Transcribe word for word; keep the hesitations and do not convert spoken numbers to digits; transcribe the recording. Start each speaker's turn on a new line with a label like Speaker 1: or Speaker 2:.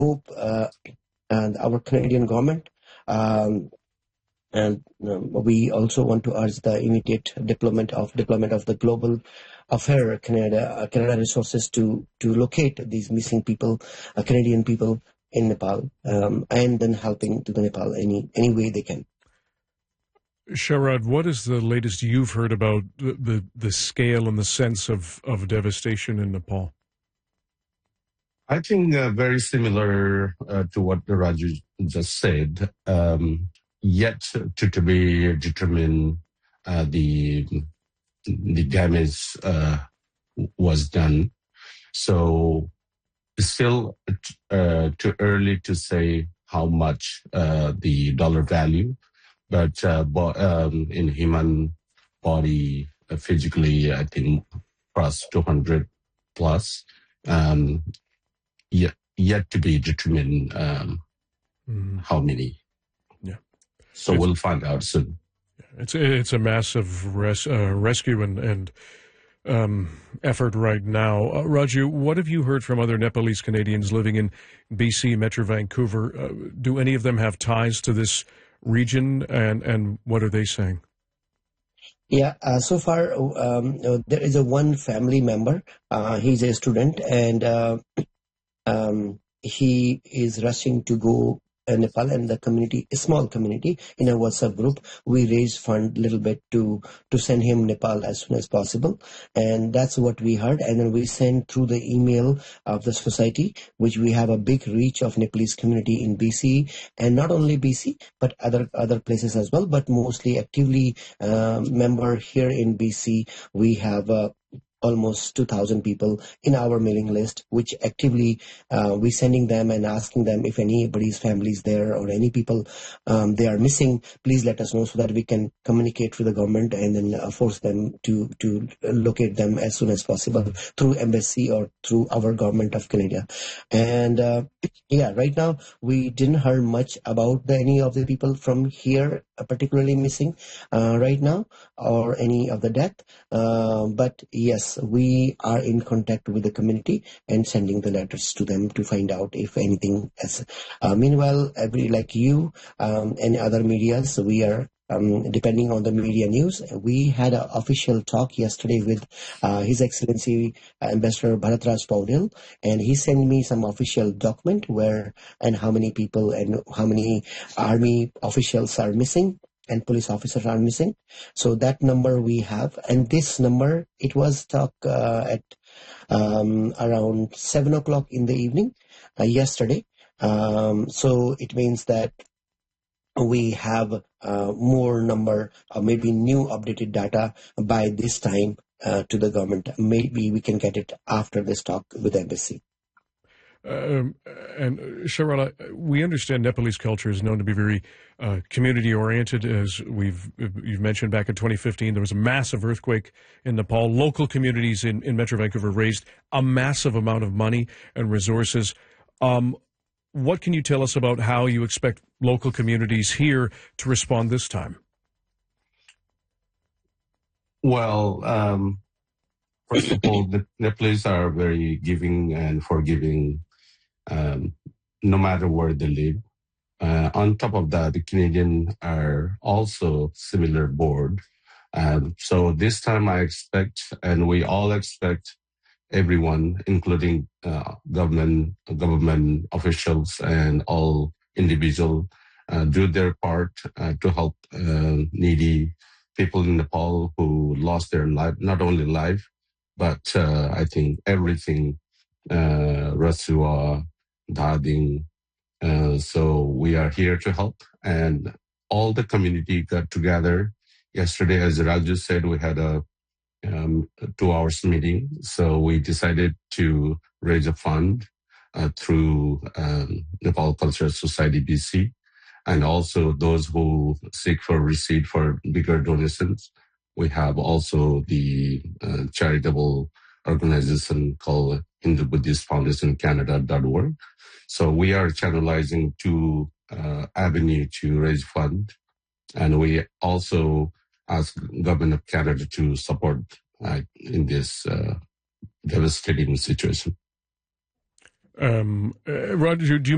Speaker 1: hope uh, and our Canadian government. Um, and um, we also want to urge the immediate deployment of deployment of the global affair Canada uh, Canada resources to to locate these missing people, uh, Canadian people in Nepal, um, and then helping to the Nepal any any way they can.
Speaker 2: Sharad, what is the latest you've heard about the, the, the scale and the sense of, of devastation in Nepal?
Speaker 3: I think uh, very similar uh, to what Raju just said. Um, yet to, to be determined, uh, the the damage uh, was done. So it's still uh, too early to say how much uh, the dollar value, but uh, bo- um, in human body, uh, physically, I think plus two hundred plus. Um, yet, yet to be determined um, mm-hmm. how many.
Speaker 2: Yeah.
Speaker 3: So it's, we'll find out soon.
Speaker 2: It's it's a massive res, uh, rescue and and um, effort right now. Uh, Raju, what have you heard from other Nepalese Canadians living in B C, Metro Vancouver? Uh, do any of them have ties to this region, and and what are they saying?
Speaker 1: Yeah, uh, so far um, there is a one family member. Uh, he's a student, and uh, um, he is rushing to go uh, Nepal, and the community, a small community in a WhatsApp group, we raise fund a little bit to to send him Nepal as soon as possible, and that's what we heard. And then we send through the email of the society, which we have a big reach of Nepalese community in B C, and not only B C but other other places as well, but mostly actively uh, member here in B C. We have uh, almost two thousand people in our mailing list, which actively uh, we're sending them and asking them if anybody's family is there or any people um, they are missing, please let us know so that we can communicate with the government and then uh, force them to, to locate them as soon as possible through embassy or through our government of Canada. And uh, yeah, right now we didn't hear much about the, any of the people from here uh, particularly missing uh, right now or any of the death. Uh, but yes, we are in contact with the community and sending the letters to them to find out if anything else. Uh, meanwhile, every like you um, and other medias, we are um, depending on the media news. We had an official talk yesterday with uh, His Excellency uh, Ambassador Bharatraj Paudel, and he sent me some official document where and how many people and how many army officials are missing and police officers are missing. So that number we have, and this number, it was talk uh, at um, around seven o'clock in the evening uh, yesterday. Um, so it means that we have uh, more number, or maybe new updated data by this time uh, to the government. Maybe we can get it after this talk with the embassy.
Speaker 2: Um, and Sharala, we understand Nepalese culture is known to be very uh, community-oriented, as we've you've mentioned. Back in twenty fifteen, there was a massive earthquake in Nepal. Local communities in, in Metro Vancouver raised a massive amount of money and resources. Um, what can you tell us about how you expect local communities here to respond this time?
Speaker 3: Well, um, first of all, the Nepalese are very giving and forgiving. Um, no matter where they live. Uh, on top of that, the Canadians are also similar board. Um, so this time I expect, and we all expect, everyone, including uh, government, government officials and all individuals, uh, do their part uh, to help uh, needy people in Nepal who lost their life, not only life, but uh, I think everything, uh, Rasua, Dhading. Uh, so we are here to help, and all the community got together yesterday. As Raju said, we had a um, two hours meeting. So we decided to raise a fund uh, through um, Nepal Cultural Society B C, and also those who seek for receipt for bigger donations. We have also the uh, charitable organization called Hindu Buddhist Foundation Canada dot org. So we are channelizing two uh, avenues to raise fund, and we also ask Government of Canada to support uh, in this uh, devastating situation.
Speaker 2: Um, uh, Roger, do you